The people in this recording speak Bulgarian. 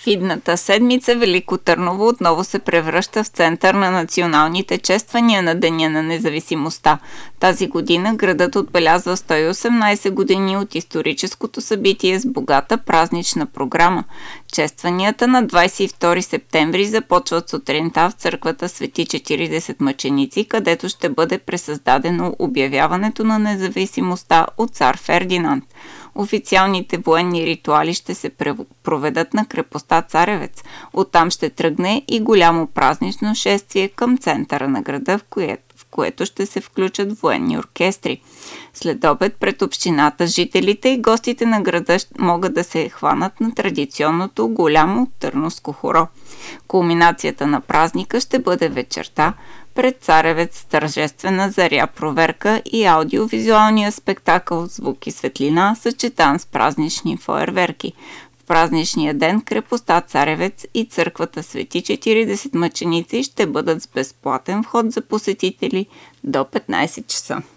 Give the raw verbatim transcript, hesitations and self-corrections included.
В идната седмица Велико Търново отново се превръща в център на националните чествания на Деня на независимостта. Тази година градът отбелязва сто и осемнадесет години от историческото събитие с богата празнична програма. Честванията на двадесет и втори септември започват сутринта в църквата Свети четиридесет мъченици, където ще бъде пресъздадено обявяването на независимостта от цар Фердинанд. Официалните военни ритуали ще се проведат на крепостта Царевец. Оттам ще тръгне и голямо празнично шествие към центъра на града, в което, в което ще се включат военни оркестри. След обед пред общината жителите и гостите на града могат да се хванат на традиционното голямо търновско хоро. Кулминацията на празника ще бъде вечерта пред Царевец, тържествена заря проверка и аудиовизуалния спектакъл «Звук и светлина», съчетан с празнични фойерверки. В празничния ден крепостта Царевец и църквата Свети четиридесет мъченици ще бъдат с безплатен вход за посетители до петнадесет часа.